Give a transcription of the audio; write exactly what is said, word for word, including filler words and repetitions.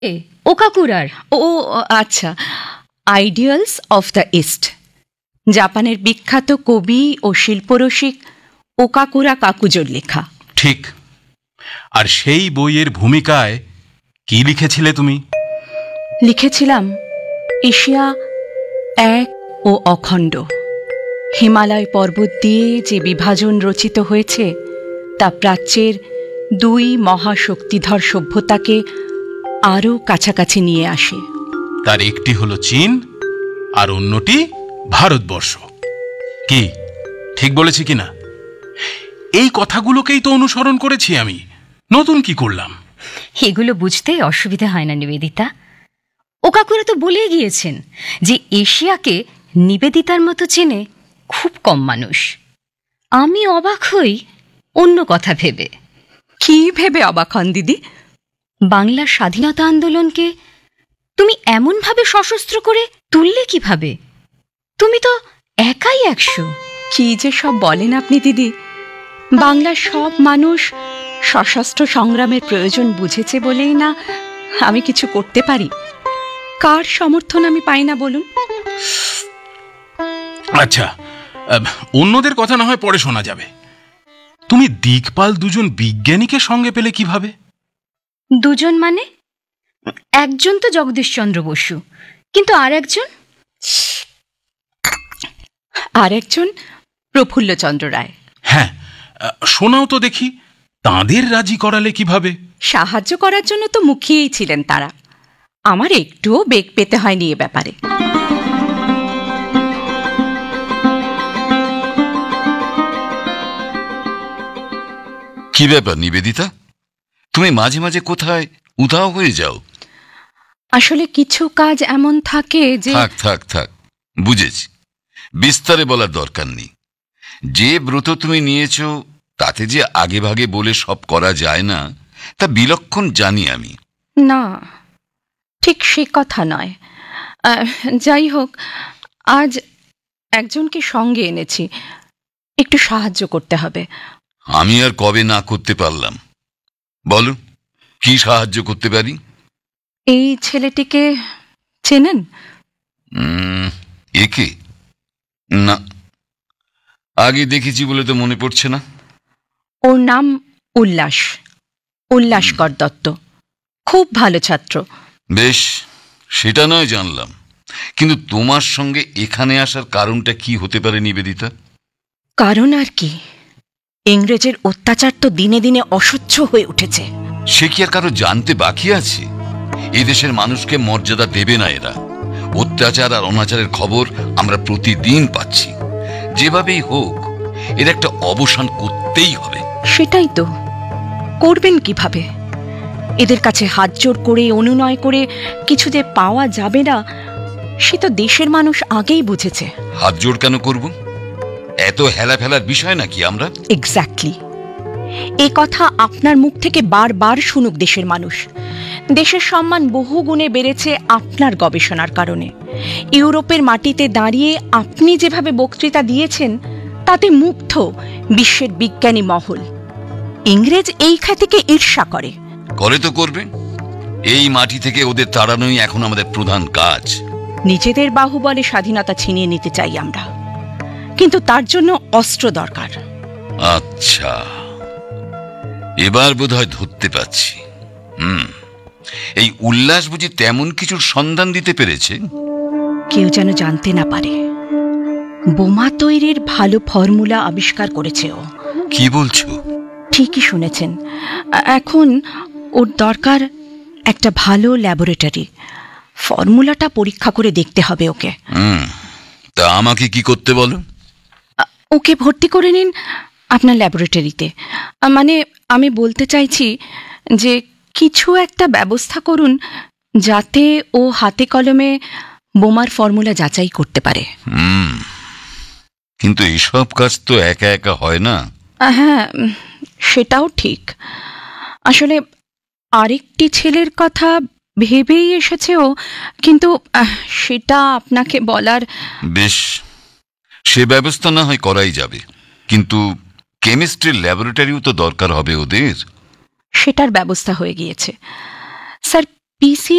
এ ওকাকুরার। ও আচ্ছা, ideals of the east, জাপানের বিখ্যাত কবি ও শিল্পরসিক ওকাকুরা কাকুজোর লেখা। ঠিক। আর সেই বইয়ের ভূমিকায় কি লিখেছিলে তুমি? লিখেছিলাম এশিয়া এক ও অখণ্ড। হিমালয় পর্বত দিয়ে যে বিভাজন রচিত হয়েছে তা প্রাচ্যের দুই মহাশক্তিধর সভ্যতাকে আরও কাছাকাছি নিয়ে আসে। তার একটি হলো চীন আর অন্যটি ভারতবর্ষ। কি ঠিক বলেছি কিনা? এই কথাগুলোকেই তো অনুসরণ করেছি আমি, নতুন কি করলাম? এগুলো বুঝতে অসুবিধা হয় না নিবেদিতা। ওকাকুরা তো বলে গিয়েছেন যে এশিয়াকে নিবেদিতার মতো চেনে খুব কম মানুষ। আমি অবাক হই অন্য কথা ভেবে। কি ভেবে অবাক হন দিদি? বাংলার স্বাধীনতা আন্দোলনকে তুমি এমনভাবে সশস্ত্র করে তুললে কিভাবে? তুমি তো একাই একশো। কি যে সব বলেন আপনি দিদি! বাংলার সব মানুষ সশস্ত্র সংগ্রামের প্রয়োজন বুঝেছে বলেই না আমি কিছু করতে পারি। কার সমর্থন আমি পাই না বলুন? আচ্ছা, অন্যদের কথা না হয় পরে শোনা যাবে। তুমি দিকপাল দুজন বিজ্ঞানীকে সঙ্গে পেলে কিভাবে? দুজন মানে? একজন তো জগদীশচন্দ্র বসু, কিন্তু আর একজন আর একজন প্রফুল্লচন্দ্র রায়। হ্যাঁ, শোনাও তো দেখি, তাঁদের রাজি করালে কিভাবে? সাহায্য করার জন্য তো মুখিয়েই ছিলেন তারা। আমার একটুও বেগ পেতে হয়নি এ ব্যাপারে। কি ব্যাপার নিবেদিতা, তুমি মাঝে মাঝে কোথায় উধাও হয়ে যাও? আসলে কিছু কাজ এমন থাকে যে... থাক থাক থাক, বুঝেছি, বিস্তারে বলার দরকার নেই। যে ব্রত তুমি নিয়েছ তাতে যে আগে ভাগে বলে সব করা যায় না তা বিলক্ষণ জানি আমি। না, ঠিক সে কথা নয়। যাই হোক, আজ একজনকে সঙ্গে এনেছি, একটু সাহায্য করতে হবে। আমি আর কবে না করতে পারলাম? বলো, কি সাহায্য করতে পারি? এই ছেলেটিকে চেনেন? একে না, আগে দেখেছি বলে তো মনে পড়ছে না। ওর নাম উল্লাস, উল্লাসকর দত্ত। খুব ভালো ছাত্র। বেশ, সেটা নয় জানলাম, কিন্তু তোমার সঙ্গে এখানে আসার কারণটা কি হতে পারে নিবেদিতা? কারণ আর কি, ইংরেজের অত্যাচার তো দিনে দিনে অসহ্য হয়ে উঠেছে। সে কি আর কারো জানতে বাকি আছে? এদেশের মানুষকে মর্যাদা দেবে না এরা। অত্যাচার আর অনাচারের খবর আমরা প্রতিদিন পাচ্ছি। যেভাবেই হোক এর একটা অবসান করতেই হবে। সেটাই তো, করবেন কিভাবে? এদের কাছে হাত জোর করে অনুনয় করে কিছু যে পাওয়া যাবে না সে তো দেশের মানুষ আগেই বুঝেছে। হাত জোর কেন করব? এত হেলা ফেলার বিষয় নাকি আমরা? এক্স্যাক্টলি, এ কথা আপনার মুখ থেকে বারবার শুনুক দেশের মানুষ। দেশের সম্মান বহু গুণে বেড়েছে আপনার গবেষণার কারণে। ইউরোপের মাটিতে দাঁড়িয়ে আপনি যেভাবে বক্তৃতা দিয়েছেন তাতে মুগ্ধ বিশ্বের বিজ্ঞানী মহল। ইংরেজ এই খ্যাতিকে ঈর্ষা করে। করে তো করবে, এই মাটি থেকে ওদের তাড়ানোই এখন আমাদের প্রধান কাজ। নিজেদের বাহুবলে স্বাধীনতা ছিনিয়ে নিতে চাই আমরা, কিন্তু তার জন্য অস্ত্র দরকার। আচ্ছা, এবার বোধহয় ধরতে পারছি। হুম, এই উল্লাস বুঝি তেমন কিছুর সন্ধান দিতে পেরেছে? কেউ যেন জানতে না পারে। বোমা তৈরির ভালো ফর্মুলা আবিষ্কার করেছে ও। কি বলছো? ঠিকই শুনেছেন। এখন ওর দরকার একটা ভালো ল্যাবরেটরি। ফর্মুলাটা পরীক্ষা করে দেখতে হবে ওকে। হুম, তা আমাকে কি করতে বলো? ওকে ভর্তি করে নিন আপনার ল্যাবরেটরিতে। মানে আমি বলতে চাইছি যে কিছু একটা ব্যবস্থা করুন যাতে ও হাতে কলমে বোমার ফর্মুলা যাচাই করতে পারে। হুম, কিন্তু এইসব কাজ তো একা একা হয় না। হ্যাঁ, সেটাও ঠিক। আসলে আরেকটি ছেলের কথা ভেবেই এসেছে ও, কিন্তু সেটা আপনাকে বলার... বেশ, সে ব্যবস্থা না হয় করাই যাবে, কিন্তু কেমিস্ট্রির ল্যাবরেটরিও তো দরকার হবে ওদের। সেটার ব্যবস্থা হয়ে গিয়েছে স্যার। পিসি